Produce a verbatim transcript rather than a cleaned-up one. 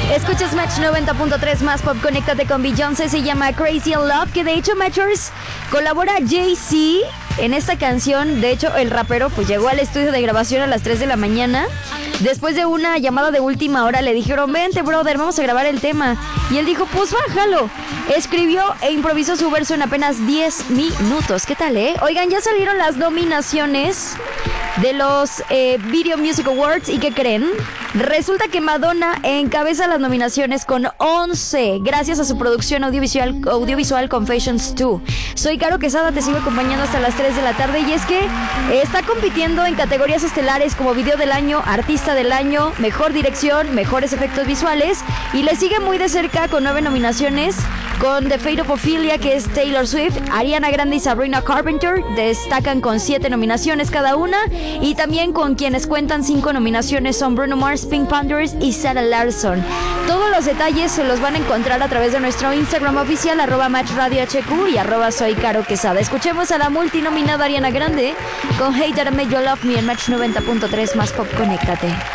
Escuchas Match noventa punto tres más pop, conéctate con Beyoncé, se llama Crazy in Love, que de hecho Matchers colabora Jay-Z en esta canción. De hecho el rapero pues llegó al estudio de grabación a las tres de la mañana. Después de una llamada de última hora le dijeron, vente brother, vamos a grabar el tema. Y él dijo, pues bájalo. Escribió e improvisó su verso en apenas diez minutos. ¿Qué tal, eh? Oigan, ya salieron las nominaciones de los eh, Video Music Awards. ¿Y qué creen? Resulta que Madonna encabeza las nominaciones con once, gracias a su producción audiovisual, audiovisual Confessions dos. Soy Caro Quesada, te sigo acompañando hasta las tres de la tarde. Y es que está compitiendo en categorías estelares como Video del Año, Artista del Año, Mejor Dirección, Mejores Efectos Visuales. Y le sigue muy de cerca con nueve nominaciones, con The Fate of Ophelia, que es Taylor Swift. Ariana Grande y Sabrina Carpenter destacan con siete nominaciones cada una. Y también con quienes cuentan cinco nominaciones son Bruno Mars, Pink Panthers y Sarah Larsson. Todos los detalles se los van a encontrar a través de nuestro Instagram oficial, arroba Match Radio H Q y arroba Soy Caro Quesada. Escuchemos a la multinominada Ariana Grande con Hey That I Made You Love Me en Match noventa punto tres más pop, conéctate.